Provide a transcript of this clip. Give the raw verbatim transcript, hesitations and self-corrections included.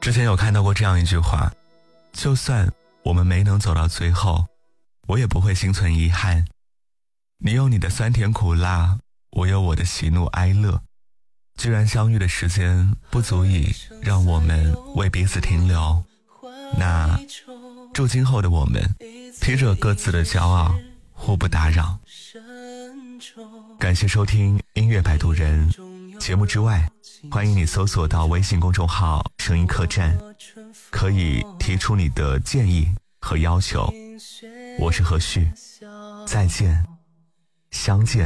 之前有看到过这样一句话，就算我们没能走到最后，我也不会心存遗憾。你有你的酸甜苦辣，我有我的喜怒哀乐。既然相遇的时间不足以让我们为彼此停留，那祝今后的我们披着各自的骄傲，互不打扰。感谢收听音乐摆渡人节目之外，欢迎你搜索到微信公众号声音客栈，可以提出你的建议和要求。我是何旭，再见，相见